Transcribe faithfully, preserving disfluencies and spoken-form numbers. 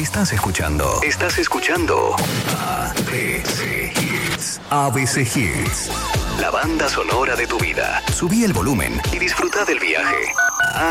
Estás escuchando. Estás escuchando A B C Hits. A B C Hits. La banda sonora de tu vida. Subí el volumen y disfruta del viaje.